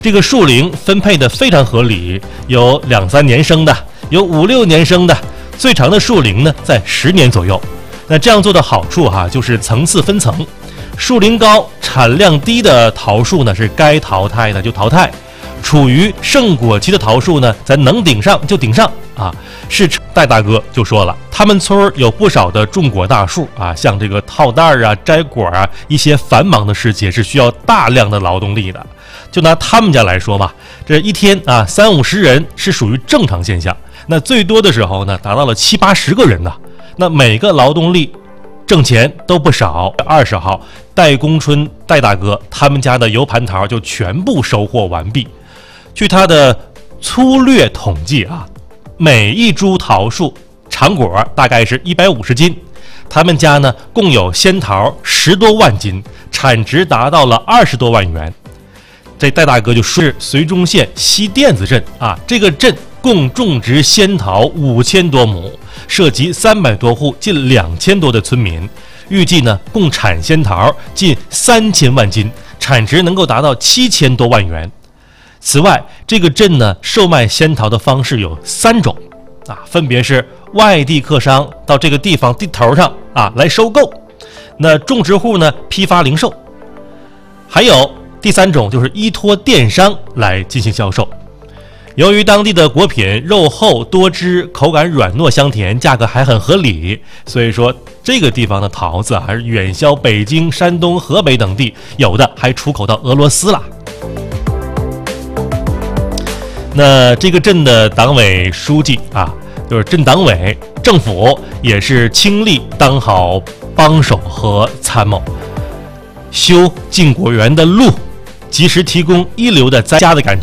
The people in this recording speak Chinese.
这个树龄分配的非常合理，有2、3年生的，有5、6年生的，最长的树龄呢在10年左右。那这样做的好处就是层次分层，树龄高、产量低的桃树呢是该淘汰的就淘汰，处于盛果期的桃树呢，咱能顶上就顶上啊。是戴大哥就说了，他们村有不少的种果大树像这个套袋摘果一些繁忙的事情是需要大量的劳动力的。就拿他们家来说吧，这一天30、50人是属于正常现象，那最多的时候呢，达到了70、80个人呢。那每个劳动力挣钱都不少。20号，戴公春戴大哥他们家的油盘桃就全部收获完毕。据他的粗略统计每一株桃树长果大概是150斤，他们家呢共有仙桃10多万斤，产值达到了20多万元。这戴大哥就说是绥中县西甸子镇这个镇共种植仙桃5000多亩，涉及300多户，近2000多的村民。预计呢，共产仙桃近3000万斤，产值能够达到7000多万元。此外，这个镇呢，售卖仙桃的方式有3种分别是外地客商到这个地方地头上来收购，那种植户呢批发零售，还有第3种就是依托电商来进行销售。由于当地的果品肉厚多汁，口感软糯香甜，价格还很合理，所以说这个地方的桃子还是远销北京、山东、河北等地，有的还出口到俄罗斯了。那这个镇的党委书记就是镇党委政府也是倾力当好帮手和参谋，修进果园的路，及时提供一流的栽家的感觉。